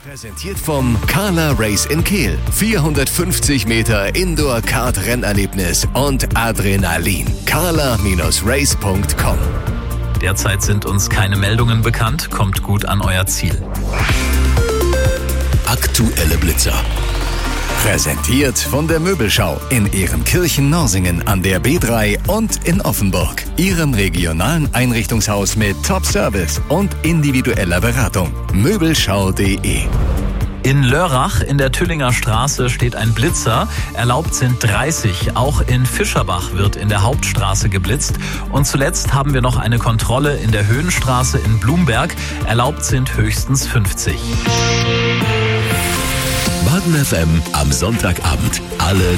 Präsentiert vom Carla Race in Kehl. 450 Meter Indoor-Kart-Rennerlebnis und Adrenalin. carla-race.com. Derzeit sind uns keine Meldungen bekannt. Kommt gut an euer Ziel. Aktuelle Blitzer. Präsentiert von der Möbelschau in Ehrenkirchen-Norsingen an der B3 und in Offenburg. Ihrem regionalen Einrichtungshaus mit Top-Service und individueller Beratung. Möbelschau.de. In Lörrach in der Tüllinger Straße steht ein Blitzer. Erlaubt sind 30. Auch in Fischerbach wird in der Hauptstraße geblitzt. Und zuletzt haben wir noch eine Kontrolle in der Höhenstraße in Blumberg. Erlaubt sind höchstens 50. Baden FM am Sonntagabend. Alle